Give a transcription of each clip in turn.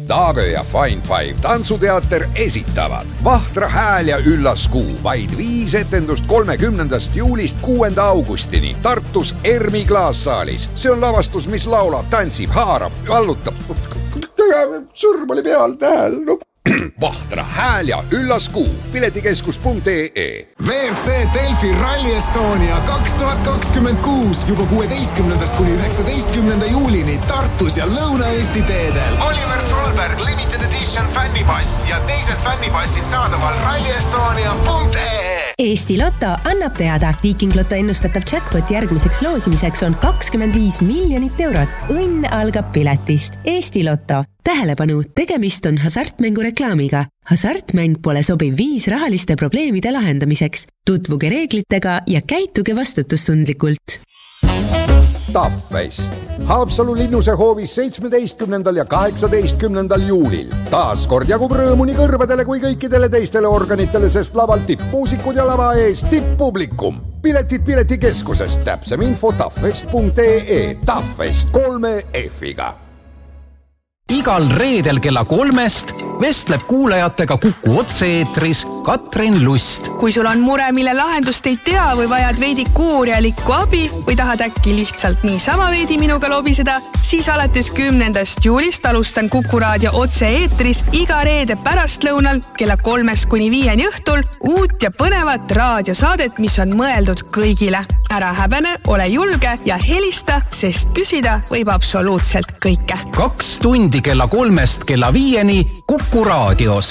Daage ja Fine Five tantsuteater esitavad Vahtra hääl ja üllas kuu. Vaid 5 etendust 30. juulist 6. augustini Tartus Ermi klaassaalis. See on lavastus, mis laulab, tantsib, haarab, vallutab. Sõrm oli peal tähel. Vahtra hääl ja üllas kuu. Piletikeskus.ee. WRC Delfi Rally Estonia 2026 juba 16. kuni 19. juulini Tartus ja Lõuna-Eesti teedel. Oliver Solberg Limited Edition fännipass ja teised fännipassid saadaval rallyestonia.ee. Eesti Lotto annab teada. Viking Lotto ennustatav jackpot järgmiseks loosimiseks on 25 miljonit eurot. Õnn algab piletist. Eesti Lotto. Tähelepanu, tegemist on hasartmängu reklaamiga. Hasartmäng pole sobiv viis rahaliste probleemide lahendamiseks. Tutvuge reeglitega ja käituge vastutustundlikult. Taffest. Haapsalu linnuse hoovis 17. ja 18. juulil. Taas kord jagub rõõmu nii kõrvadele kui kõikidele teistele organitele, sest laval tippmuusikud ja lava ees tipppublikum. Piletid Piletikeskusest. Täpsem info taffest.ee. Taffest 3 F-iga. Igal reedel kella 3 vestleb kuulajatega Kuku otse-eetris Katrin Lust. Kui sul on mure, mille lahendust ei tea või vajad veidi kuurjalikku abi või tahad äkki lihtsalt niisama veidi minuga lobiseda, siis alates 10. juulist alustan Kuku raadio otse-eetris iga reede pärastlõunal kella 3 kuni 5 õhtul uut ja põnevat raadiosaadet, mis on mõeldud kõigile. Ära häbene, ole julge ja helista, sest küsida võib absoluutselt kõike. 2 tundi kella 3 kella 5 Kuku raadios.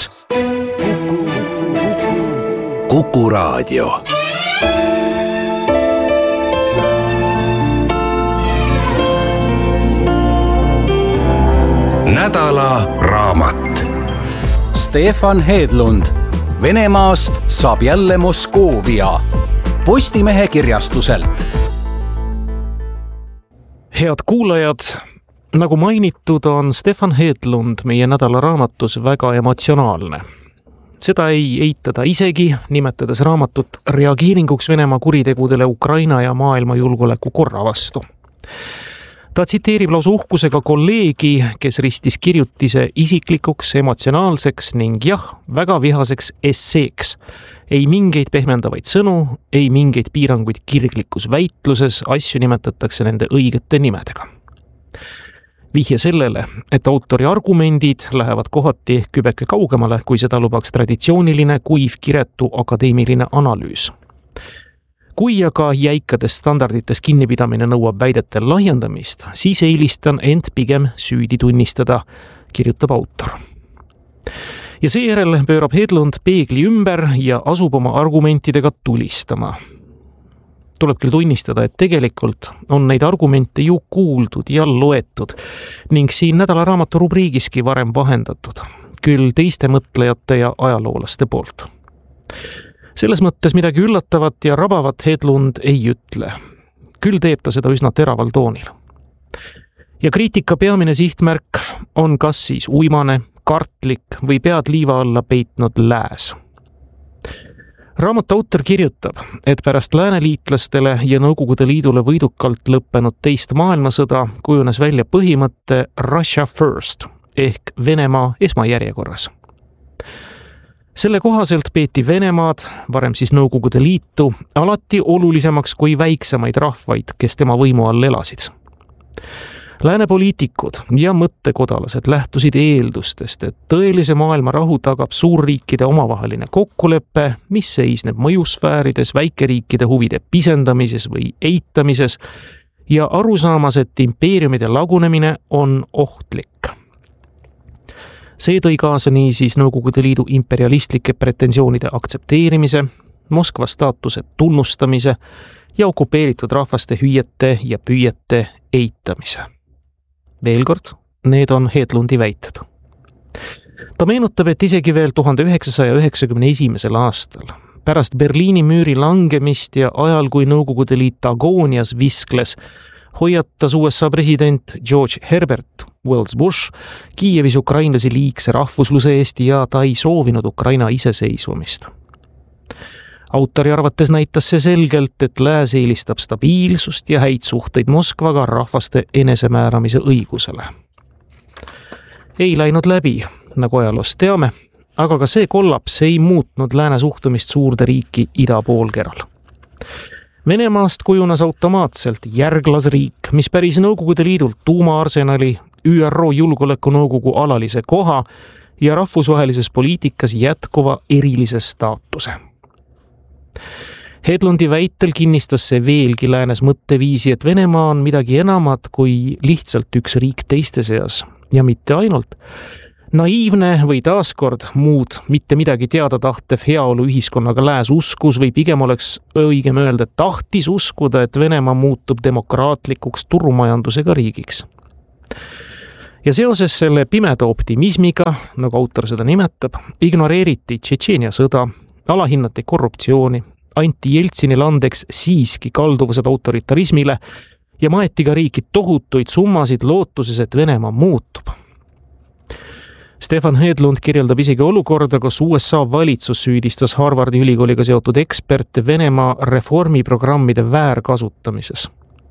Kuku raadio. Nädala raamat. Stefan Hedlund. Venemaast saab jälle Moskoovia. Postimehe kirjastuselt. Head kuulajad, nagu mainitud, on Stefan Hedlund meie nädala raamatus väga emotsionaalne. Seda ei eitada isegi, nimetades raamatut reageeringuks Venemaa kuritegudele Ukraina ja maailma julgeoleku korra vastu. Ta tsiteerib lausa uhkusega kolleegi, kes ristis kirjutise isiklikuks, emotsionaalseks ning väga vihaseks esseeks. Ei mingeid pehmendavaid sõnu, ei mingeid piiranguid kirglikus väitluses, asju nimetatakse nende õigete nimedega. Vihje sellele, et autori argumendid lähevad kohati kübeke kaugemale, kui seda lubaks traditsiooniline, kuiv, kiretu, akadeemiline analüüs. Kui aga jäikadest standarditest kinnipidamine nõuab väidete lahjendamist, siis eelistan end pigem süüdi tunnistada, kirjutab autor. Ja seejärel pöörab Hedlund peegli ümber ja asub oma argumentidega tulistama. Tuleb küll tunnistada, et tegelikult on neid argumente ju kuuldud ja loetud ning siin nädala raamatu rubriigiski varem vahendatud, küll teiste mõtlejate ja ajaloolaste poolt. Selles mõttes midagi üllatavat ja rabavat Hedlund ei ütle. Küll teeb ta seda üsna teraval toonil. Ja kriitika peamine sihtmärk on kas siis uimane, kartlik või pead liiva alla peitnud lääs. Raamatu autor kirjutab, et pärast lääneliitlastele ja Nõukogude Liidule võidukalt lõppenud teist maailmasõda kujunes välja põhimõtte Russia first ehk Venemaa esmajärjekorras. Selle kohaselt peeti Venemaad, varem siis Nõukogude Liitu, alati olulisemaks kui väiksemaid rahvaid, kes tema võimu all elasid. Lääne poliitikud ja mõttekodalased lähtusid eeldustest, et tõelise maailma rahu tagab suurriikide omavaheline kokkulepe, mis seisneb mõjusfäärides, väikeriikide huvide pisendamises või eitamises ja arusaamas, et impeeriumide lagunemine on ohtlik. See tõi kaasa niisiis Nõukogude Liidu imperialistlike pretensioonide aktsepteerimise, Moskva staatuse tunnustamise ja okupeeritud rahvaste hüüete ja püüete eitamise. Veel kord, need on Hedlundi väited. Ta meenutab, et isegi veel 1991. aastal, pärast Berliini müüri langemist ja ajal, kui Nõukogude Liit agoonias viskles, hoiatas USA president George Herbert Wells Bush Kiievis ukrainlasi liigse rahvusluse eest ja ta ei soovinud Ukraina iseseisvumist. Autori arvates näitas see selgelt, et lääs eelistab stabiilsust ja häid suhteid Moskvaga rahvaste enesemääramise õigusele. ei läinud läbi, nagu ajaloost teame, aga ka see kollaps ei muutnud lääne suhtumist suurde riiki ida poolkeral. Venemaast kujunes automaatselt järglasriik, mis päris Nõukogude Liidult tuumaarsenali, ÜRO Julgeolekunõukogu alalise koha ja rahvusvahelises poliitikas jätkuva erilise staatuse. Hedlundi väitel kinnistas see veelgi läänes mõtteviisi, et Venemaa on midagi enamat kui lihtsalt üks riik teiste seas ja mitte ainult. Naiivne või taaskord muud mitte midagi teada tahtev heaolu ühiskonnaga lääs uskus või pigem oleks õigem öelda, et tahtis uskuda, et Venemaa muutub demokraatlikuks turumajandusega riigiks. Ja seoses selle pimeda optimismiga, nagu autor seda nimetab, ignoreeriti Tšetšeenia sõda, alahinnati korruptsiooni, anti Jeltsinile andeks siiski kalduvused autoritarismile ja maeti ka riiki tohutuid summasid lootuses, et Venemaa muutub. Stefan Hedlund kirjeldab isegi olukorda, kus USA valitsus süüdistas Harvardi ülikooliga seotud eksperte Venemaa reformiprogrammide väärkasutamises.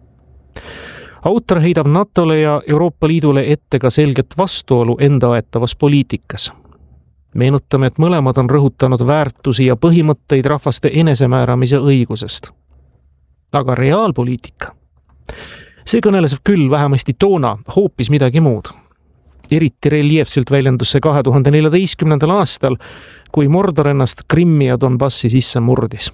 Autor heidab NATOle ja Euroopa Liidule ette ka selget vastuolu enda aetavas poliitikas. Meenutame, et mõlemad on rõhutanud väärtusi ja põhimõtteid rahvaste enesemääramise õigusest. Aga reaalpoliitika. See kõneles küll vähemasti toona hoopis midagi muud. Eriti reljeefselt väljendus see 2014. aastal, kui Mordor ennast Krimmi ja Donbassi sisse murdis.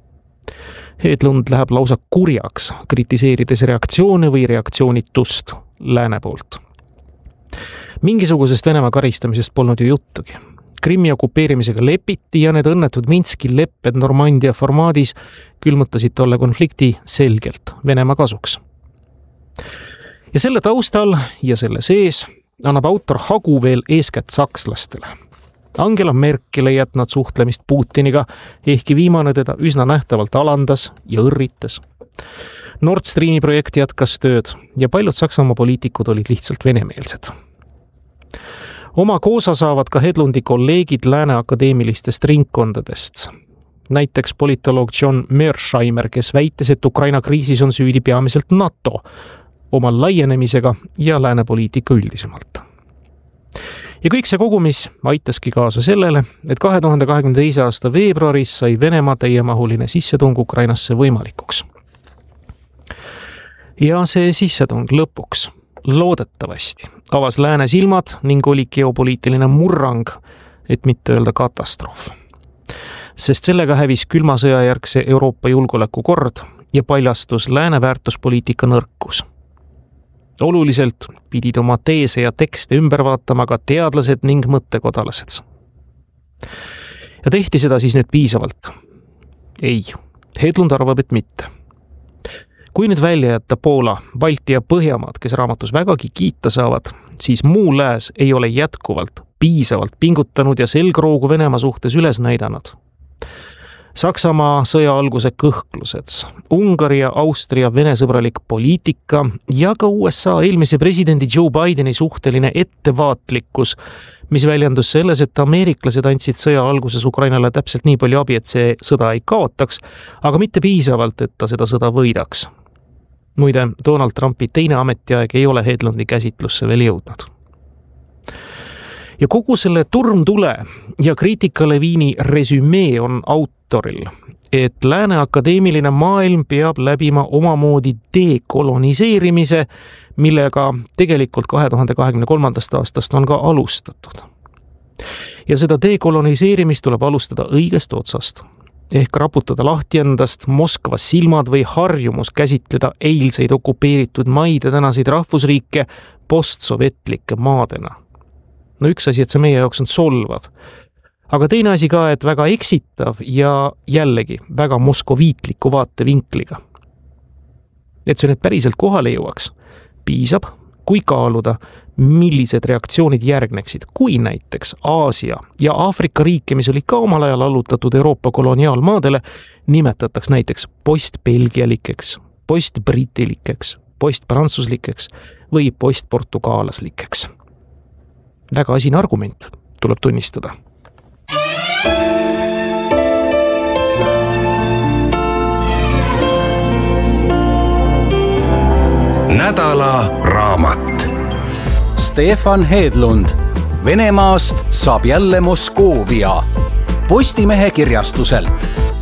Hedlund läheb lausa kurjaks, kritiseerides reaktsioone või reaktsioonitust lääne poolt. Mingisugusest Venemaa karistamisest polnud ju juttugi. Krimmi okupeerimisega lepiti ja need õnnetud Minski lepped Normandia formaadis külmutasid tolle konflikti selgelt Venemaa kasuks. Ja selle taustal ja selle sees annab autor hagu veel eeskätt sakslastele. Angela Merkel ei jätnud suhtlemist Putiniga, ehkki viimane teda üsna nähtavalt alandas ja õrritas. Nord Streami projekt jätkas tööd ja paljud Saksamaa poliitikud olid lihtsalt venemeelsed. Oma koosa saavad ka Hedlundi kolleegid lääne akadeemilistest ringkondadest. Näiteks politoloog John Mearsheimer, kes väitis, et Ukraina kriisis on süüdi peamiselt NATO oma laienemisega ja lääne poliitika üldisemalt. Ja kõik see kogumis aitaski kaasa sellele, et 2022. aasta veebruaris sai Venemaa täiemahuline sissetung Ukrainasse võimalikuks. Ja see sissetung lõpuks loodetavasti avas lääne silmad ning oli geopoliitiline murrang, et mitte öelda katastroof. Sest sellega hävis külma sõja järgse Euroopa julgeolekukord ja paljastus lääne väärtuspoliitika nõrkus. Oluliselt pidid oma teese ja tekste ümber vaatama ka teadlased ning mõttekodalased. Ja tehti seda siis nüüd piisavalt? Ei, Hedlund arvab, et mitte. Kui nüüd välja jätta Poola, Balti ja Põhjamaad, kes raamatus vägagi kiita saavad, siis muu lääs ei ole jätkuvalt piisavalt pingutanud ja selgroogu Venemaa suhtes üles näidanud. Saksamaa sõja alguse kõhklused, Ungari ja Austria venesõbralik poliitika ja ka USA eelmise presidendi Joe Bideni suhteline ettevaatlikkus, mis väljendus selles, et ameeriklased andsid sõja alguses Ukrainale täpselt nii palju abi, et see sõda ei kaotaks, aga mitte piisavalt, et ta seda sõda võidaks. Muide, Donald Trumpi teine ametiaeg ei ole Hedlundi käsitlusse veel jõudnud. Ja kogu selle turmtule ja kriitikaleviini resümee on autoril, et lääne akadeemiline maailm peab läbima omamoodi dekoloniseerimise, millega tegelikult 2023. aastast on ka alustatud. Ja seda dekoloniseerimist tuleb alustada õigest otsast, ehk raputada lahti endast Moskva silmad või harjumus käsitleda eilseid okupeeritud maid ja tänaseid rahvusriike postsovetlike maadena. No üks asi, et see meie jaoks on solvav, aga teine asi ka, et väga eksitav ja jällegi väga moskoviitliku vaatevinkliga. Et see nüüd päriselt kohale jõuaks, piisab, kui kaaluda, millised reaktsioonid järgneksid, kui näiteks Aasia ja Aafrika riike, mis olid ka omal ajal allutatud Euroopa koloniaalmaadele, nimetataks näiteks postbelgialikeks, postbritilikeks, postprantsuslikeks või postportugaalaslikeks. Väga asine argument, tuleb tunnistada. Nädala raamat. Stefan Hedlund Venemaast saab jälle Moskoovia. Postimehe kirjastuselt.